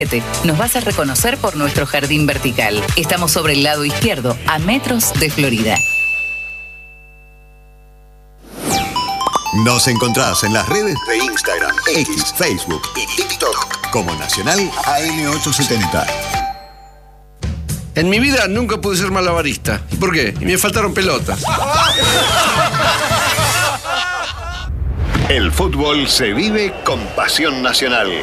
Nos vas a reconocer por nuestro jardín vertical. Estamos sobre el lado izquierdo, a metros de Florida. Nos encontrás en las redes de Instagram, X, Facebook y TikTok como Nacional AM870. En mi vida nunca pude ser malabarista. ¿Por qué? Y me faltaron pelotas. El fútbol se vive con pasión nacional.